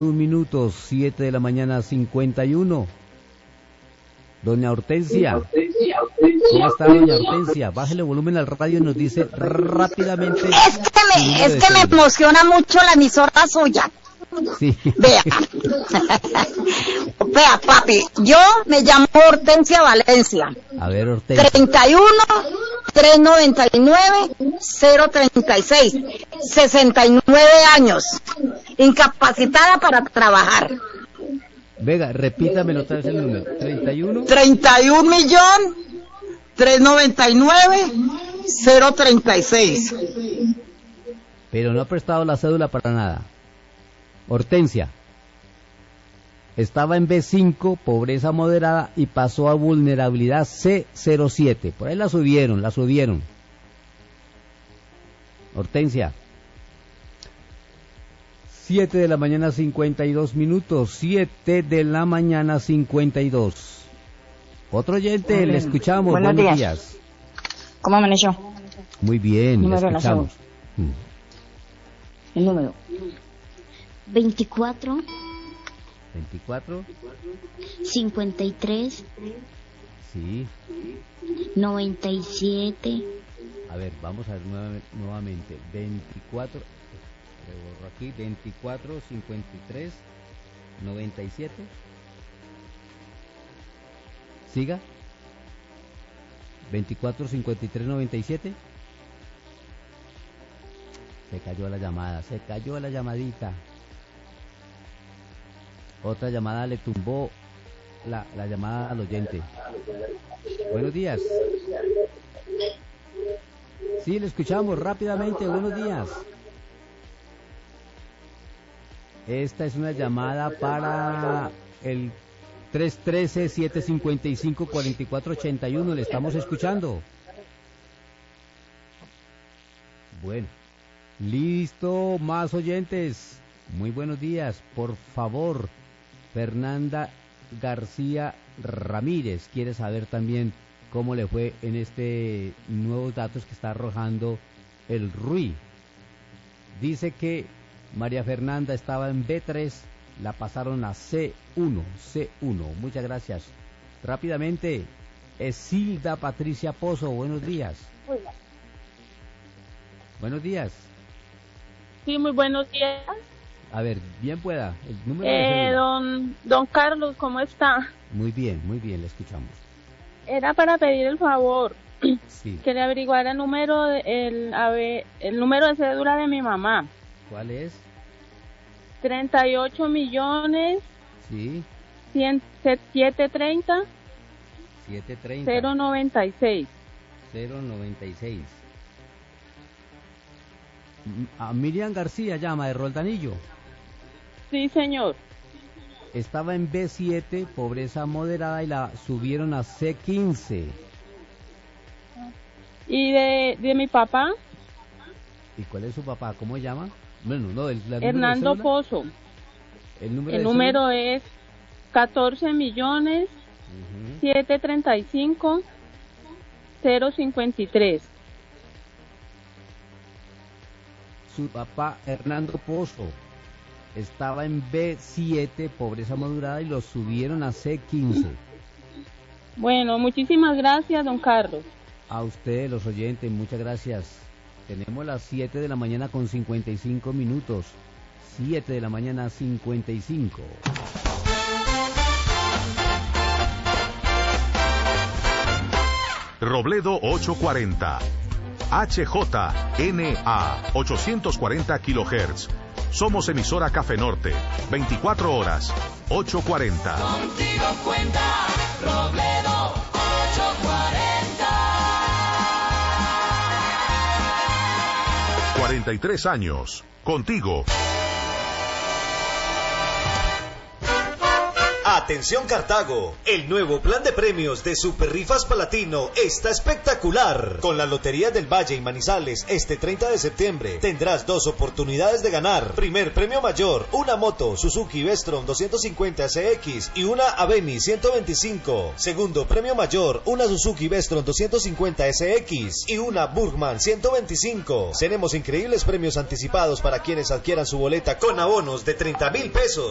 minutos, 7 de la mañana, 51. Doña Hortensia. ¿Cómo está, doña Hortensia? Bájele volumen al radio y nos dice rápidamente. Es que me emociona mucho la emisora suya. Sí. Vea, papi, yo me llamo Hortensia Valencia. A ver, Hortensia. 31-399-036, 69 años, incapacitada para trabajar. Venga, repítamelo otra vez el número. 31.399.036. Pero no ha prestado la cédula para nada. Hortensia. Estaba en B5, pobreza moderada, y pasó a vulnerabilidad C07. Por ahí la subieron. Hortensia. 7 de la mañana, 52 minutos. 7 de la mañana, 52. Otro oyente, le escuchamos. Buenos días. ¿Cómo amaneció? Muy bien, le escuchamos. El número. 24 53 Sí. 97. A ver, vamos a ver nuevamente. 24, le borro aquí, 24 53 97. Siga. 24 53 97. Se cayó la llamadita. Otra llamada le tumbó la llamada al oyente. Buenos días. Sí, le escuchamos rápidamente. Buenos días. Esta es una llamada para el 313-755-4481. Le estamos escuchando. Bueno. Listo, más oyentes. Muy buenos días. Por favor, Fernanda García Ramírez quiere saber también cómo le fue en este nuevos datos que está arrojando el RUI. Dice que María Fernanda estaba en B3, la pasaron a C1. Muchas gracias. Rápidamente, Esilda Patricia Pozo, buenos días. Buenos días. Sí, muy buenos días. A ver, bien pueda. El número de don Carlos, ¿cómo está? Muy bien, le escuchamos. Era para pedir el favor, sí, que le averiguara el número de cédula de mi mamá. ¿Cuál es? 38 millones. Sí. 730. 096. A Miriam García llama de Roldanillo. Sí, señor. Estaba en B7, pobreza moderada, y la subieron a C15. ¿Y de mi papá? ¿Y cuál es su papá? ¿Cómo se llama? Bueno, no, Hernando Pozo. El número es 14 millones 735 053. Su papá, Hernando Pozo, estaba en B7, pobreza moderada, y lo subieron a C15. Bueno, muchísimas gracias, don Carlos. A ustedes, los oyentes, muchas gracias. Tenemos las 7 de la mañana con 55 minutos. 7 de la mañana, 55. Robledo 840. HJNA 840 kHz. Somos emisora Café Norte, 24 horas, 840. Contigo cuenta Robledo 840. 43 años, contigo. Atención Cartago, el nuevo plan de premios de Superrifas Palatino está espectacular. Con la Lotería del Valle y Manizales este 30 de septiembre tendrás 2 oportunidades de ganar. Primer premio mayor, una moto Suzuki Vestron 250 SX y una Aveni 125. Segundo premio mayor, una Suzuki Vestron 250 SX y una Burgman 125. Tenemos increíbles premios anticipados para quienes adquieran su boleta con abonos de 30,000 pesos.